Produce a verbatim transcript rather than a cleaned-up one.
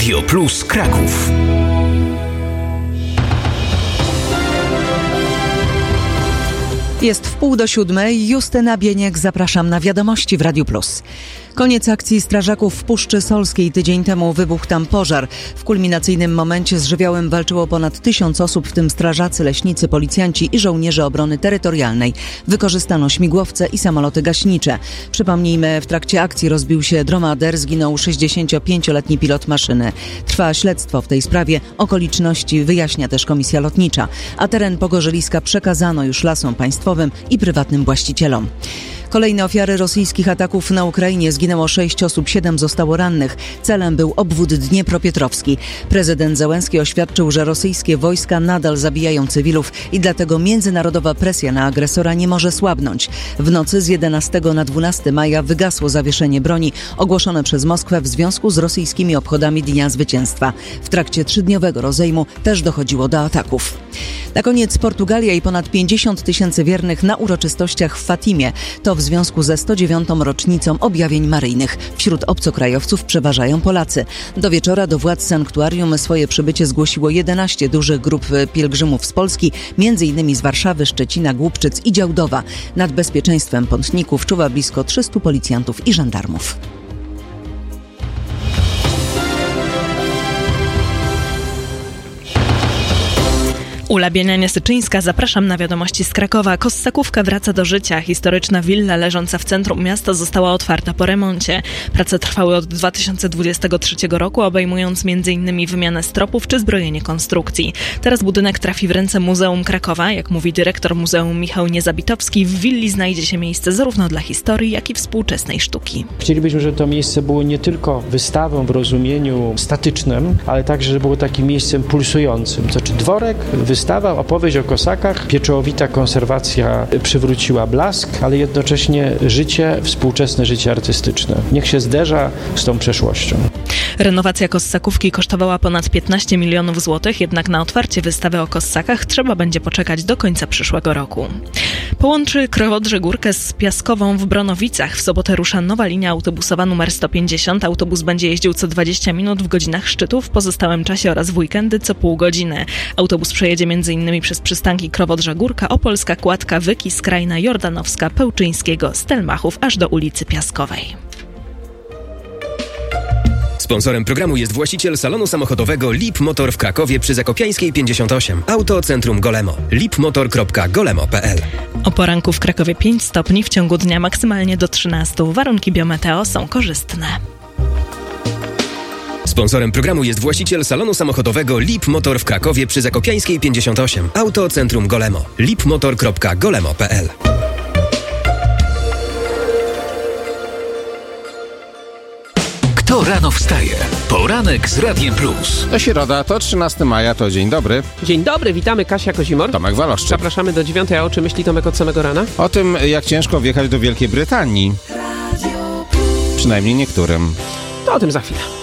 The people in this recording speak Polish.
Radio Plus Kraków. Jest w pół do siódmej. Justyna Bieniek, zapraszam na wiadomości w Radiu Plus. Koniec akcji strażaków w Puszczy Solskiej. Tydzień temu wybuchł tam pożar. W kulminacyjnym momencie z żywiołem walczyło ponad tysiąc osób, w tym strażacy, leśnicy, policjanci i żołnierze obrony terytorialnej. Wykorzystano śmigłowce i samoloty gaśnicze. Przypomnijmy, w trakcie akcji rozbił się dromader, zginął sześćdziesięciopięcioletni pilot maszyny. Trwa śledztwo w tej sprawie. Okoliczności wyjaśnia też Komisja Lotnicza. A teren Pogorzeliska przekazano już Lasom Państwowym i prywatnym właścicielom. Kolejne ofiary rosyjskich ataków na Ukrainie. Zginęło sześć osób, siedem zostało rannych. Celem był obwód Dniepropietrowski. Prezydent Zełenski oświadczył, że rosyjskie wojska nadal zabijają cywilów i dlatego międzynarodowa presja na agresora nie może słabnąć. W nocy z jedenastego na dwunastego maja wygasło zawieszenie broni ogłoszone przez Moskwę w związku z rosyjskimi obchodami Dnia Zwycięstwa. W trakcie trzydniowego rozejmu też dochodziło do ataków. Na koniec Portugalia i ponad pięćdziesiąt tysięcy wiernych na uroczystościach w Fatimie. To w związku ze sto dziewiątą rocznicą objawień maryjnych. Wśród obcokrajowców przeważają Polacy. Do wieczora do władz sanktuarium swoje przybycie zgłosiło jedenaście dużych grup pielgrzymów z Polski, między innymi z Warszawy, Szczecina, Głubczyc i Działdowa. Nad bezpieczeństwem pątników czuwa blisko trzystu policjantów i żandarmów. Ula Bienianie-Syczyńska, zapraszam na wiadomości z Krakowa. Kossakówka wraca do życia. Historyczna willa leżąca w centrum miasta została otwarta po remoncie. Prace trwały od dwa tysiące dwudziestego trzeciego roku, obejmując między innymi wymianę stropów czy zbrojenie konstrukcji. Teraz budynek trafi w ręce Muzeum Krakowa. Jak mówi dyrektor muzeum Michał Niezabitowski, w willi znajdzie się miejsce zarówno dla historii, jak i współczesnej sztuki. Chcielibyśmy, żeby to miejsce było nie tylko wystawą w rozumieniu statycznym, ale także, żeby było takim miejscem pulsującym. To znaczy dworek, wystawa, Wystawa, opowieść o Kosakach, pieczołowita konserwacja przywróciła blask, ale jednocześnie życie, współczesne życie artystyczne. Niech się zderza z tą przeszłością. Renowacja Kossakówki kosztowała ponad piętnaście milionów złotych, jednak na otwarcie wystawy o Kossakach trzeba będzie poczekać do końca przyszłego roku. Połączy Krowodrze-Górkę z Piaskową w Bronowicach. W sobotę rusza nowa linia autobusowa numer sto pięćdziesiąt. Autobus będzie jeździł co dwadzieścia minut w godzinach szczytu, w pozostałym czasie oraz w weekendy co pół godziny. Autobus przejedzie między innymi przez przystanki Krowodrze-Górka, Opolska, Kładka, Wyki, Skrajna, Jordanowska, Pełczyńskiego, Stelmachów aż do ulicy Piaskowej. Sponsorem programu jest właściciel salonu samochodowego Lip Motor w Krakowie przy Zakopiańskiej pięćdziesiąt osiem. Auto Centrum Golemo. lipmotor kropka golemo kropka pe el. O poranku w Krakowie pięć stopni, w ciągu dnia maksymalnie do trzynastu. Warunki biometeo są korzystne. Sponsorem programu jest właściciel salonu samochodowego Lip Motor w Krakowie przy Zakopiańskiej pięćdziesiąt osiem. Auto Centrum Golemo. lipmotor kropka golemo kropka pe el. Kto rano wstaje? Poranek z Radiem Plus. To środa, to trzynastego maja, to dzień dobry. Dzień dobry, witamy, Kasia Kozimor. Tomek Waloszczyk. Zapraszamy do dziewiątej, a o czym myśli Tomek od samego rana? O tym, jak ciężko wjechać do Wielkiej Brytanii. Przynajmniej niektórym. To o tym za chwilę.